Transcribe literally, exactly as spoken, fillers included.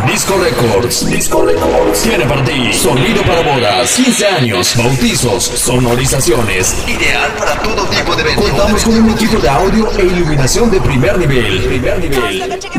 Disco Records. Disco Records. Tiene para ti sonido para bodas, quince años, bautizos, sonorizaciones. Ideal para todo tipo de eventos. Contamos con un equipo de audio e iluminación de primer nivel. Primer nivel.